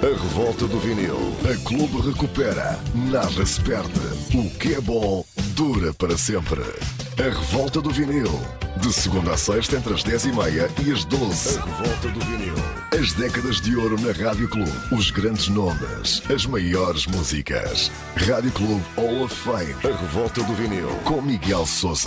A revolta do vinil. A Clube recupera. Nada se perde. O que é bom dura para sempre. A revolta do vinil. De segunda a sexta entre as 10h30 e as 12. A revolta do vinil. As décadas de ouro na Rádio Clube. Os grandes nomes. As maiores músicas. Rádio Clube Hall of Fame. A revolta do vinil. Com Miguel Sousa.